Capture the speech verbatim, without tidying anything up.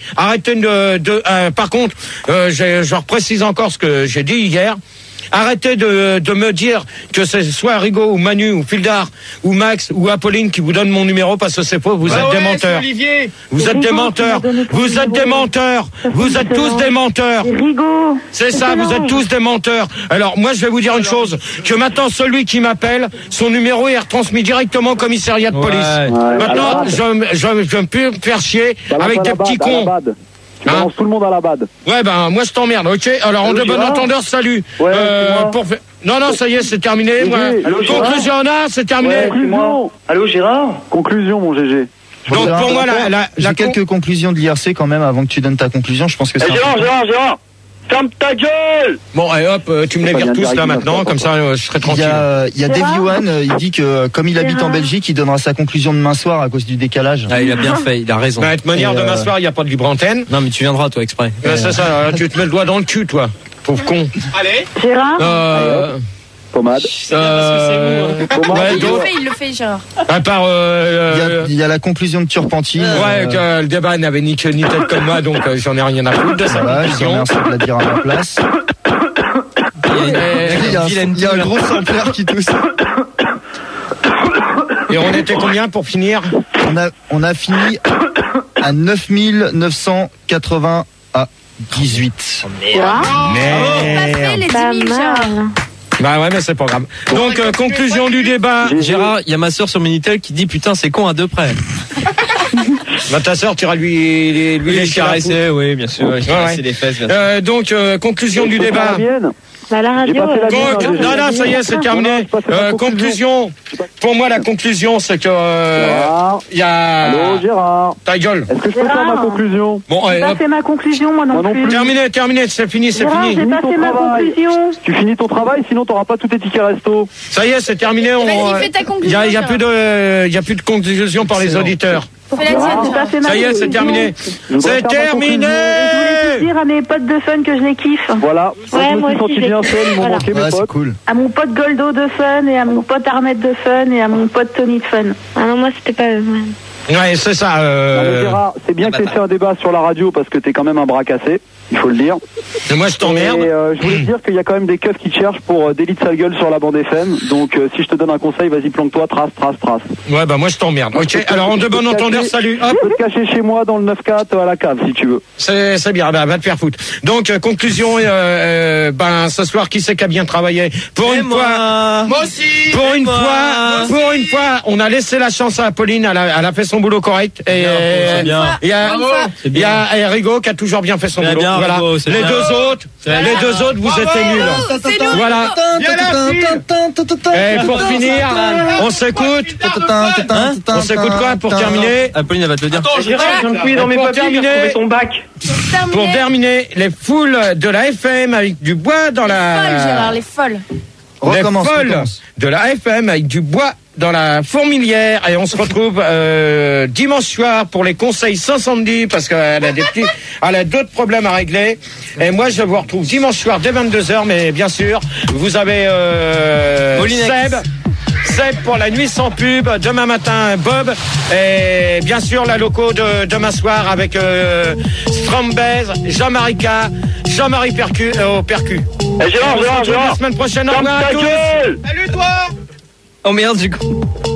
arrêtez de... de euh, par contre, euh, je, je reprécise encore ce que j'ai dit hier. Arrêtez de, de me dire que c'est soit Rigaud ou Manu ou Fildar ou Max ou Apolline qui vous donne mon numéro parce que c'est faux, vous ah êtes ouais, des menteurs. Olivier. Vous êtes des menteurs. Vous êtes des menteurs. Vous êtes tous des menteurs. Rigaud. C'est ça, vous êtes tous des menteurs. Alors moi je vais vous dire une chose, que maintenant celui qui m'appelle, son numéro est retransmis directement au commissariat de police. Ouais. Ouais, maintenant je je je ne peux me faire chier avec des petits cons. Tu hein balances tout le monde à la bade. Ouais, ben, moi, je t'emmerde, ok? Alors, en de bon entendeur, salut. Ouais, euh, pour fa... Non, non, ça y est, c'est terminé. Moi. Allô, conclusion, on a, c'est terminé. Ouais, conclusion. Allô, Gérard? Conclusion, mon G G. Donc, Gérard, pour moi, la, la, j'ai la quelques con... conclusions de l'I R C quand même avant que tu donnes ta conclusion. Je pense que c'est. Eh, Gérard, Gérard, Gérard! Ferme ta gueule! Bon, allez hop, tu me les vires tous là maintenant, comme ça euh, je serai tranquille. Il y a, il y a Davy One, euh, il dit que comme il habite en Belgique, il donnera sa conclusion demain soir à cause du décalage. Ah, il a bien fait, il a raison. Bah, de toute manière, euh... demain soir, il n'y a pas de libre antenne. Non, mais tu viendras, toi, exprès. Bah, c'est ça, alors, tu te mets le doigt dans le cul, toi. Pauvre con. Allez. Gérard. Euh... Pommade. Euh... Ouais, il le fait, il le fait, Gérard. À part. Euh... Il, y a, il y a la conclusion de Turpentine. Ouais, euh... que le débat n'avait ni queue ni tête comme moi, donc euh, j'en ai rien à foutre de ça. Voilà, je te remercie de la dire à ma place. Il y a, il y a, un, il y a un gros sampler qui tousse. Et on était combien pour finir? On a, on a fini à neuf mille neuf cent quatre-vingt-dix-huit. Oh, merde. Merde. Pas fait les dix mille, Gérard. Bah ouais, mais c'est pas grave. Donc, euh, conclusion du débat. Gérard, il y a ma soeur sur Minitel qui dit putain, c'est con à deux près. Bah, ta sœur, tu iras lui, lui, lui les caresser, oui, bien sûr. Ouais, ouais. Les fesses, bien sûr. Euh, donc, euh, conclusion du débat. Bah, la radio. La Con... Non, non, ça y est, c'est terminé. Euh, conclusion. Pour moi, la conclusion, c'est que. Euh, il y a. Allô, Gérard. Ta gueule. Est-ce que je peux faire ma conclusion? Bon, j'ai pas fait ma conclusion, moi non, moi non plus. plus. Terminé, terminé, c'est fini, c'est Gérard, fini. J'ai pas fait ma conclusion. Tu finis ton travail, sinon t'auras pas tous tes tickets resto. Ça y est, c'est terminé. On... Vas-y, fais ta conclusion. Il y a, il y a plus de, il y a plus de conclusion par les auditeurs. Fais la tienne, ça y est, c'est terminé. C'est terminé. Je voulais dire à mes potes de fun que je les kiffe. Voilà. Ouais, moi aussi, aussi. bien seul, ils m'ont manqué mes potes. Cool. À mon pote Goldo de fun et à mon pote Armette de fun et à mon pote Tony de fun. Ah non, moi c'était pas eux. Ouais, c'est ça. Euh... Non, mais Gérard, c'est bien que tu aies fait un débat sur la radio parce que t'es quand même un bras cassé, il faut le dire. Et moi, je t'emmerde. Et euh, je voulais te dire qu'il y a quand même des keufs qui te cherchent pour euh, délit de sale gueule sur la bande F M. Donc, euh, si je te donne un conseil, vas-y, planque-toi, trace, trace, trace. Ouais, bah moi, je t'emmerde. Ok, alors en de bon entendeur, salut. Hop. Je peux te cacher chez moi dans le neuf quatre à la cave, si tu veux. C'est, c'est bien, bah, va te faire foutre. Donc, euh, conclusion, euh, euh, ben, ce soir, qui c'est qui a bien travaillé? Pour Et une moi. fois. Moi aussi. Pour une moi. fois, pour une fois, on a laissé la chance à Apolline, elle a, elle a fait son boulot correct. Et c'est bien. il y a, il y a et Rigaud qui a toujours bien fait son C'est boulot. bien, Voilà. Rigaud, c'est les bien. deux autres, les deux autres, vous étiez nuls. Voilà. Et pour finir, on s'écoute. Hein On s'écoute quoi pour terminer? Apolline, elle va te le dire. Attends, Gérard, je viens de fouiller dans mes Pour papiers, j'ai terminer- retrouvé ton bac. Pour terminer, les foules de la F M avec du bois dans la. Folles, Gérard, les folles. Les Recommence, folles recommence. de la F M avec du bois dans la fourmilière. Et on se retrouve euh, dimanche soir pour les conseils sans Sandy parce qu'elle a des petits, elle a d'autres problèmes à régler. Et moi, je vous retrouve dimanche soir dès vingt-deux heures. Mais bien sûr, vous avez euh, Molinex. Seb. Seb pour la nuit sans pub, demain matin Bob et bien sûr la loco de demain soir avec euh, Strambez, Jean-Marie K, Jean-Marie Percu euh, au Percu. Eh, Gérard, On se Gérard, retrouve Gérard. la semaine prochaine. Au Ferme revoir à ta tous. gueule. Salut toi. Oh merde, du coup.